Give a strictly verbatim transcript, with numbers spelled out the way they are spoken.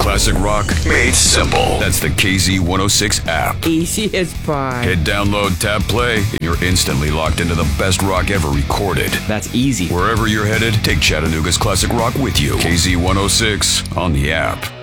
Classic rock made simple. That's the K Z one oh six app. Easy as pie. Hit download, tap play, and you're instantly locked into the best rock ever recorded. That's easy. Wherever you're headed, take Chattanooga's classic rock with you. K Z one oh six on the app.